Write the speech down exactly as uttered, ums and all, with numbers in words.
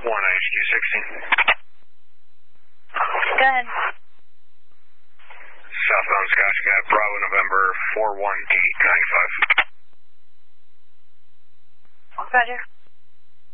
one H Q sixteen. Go ahead. Southbound Sky Sky, Bravo November four one eight nine five. Roger.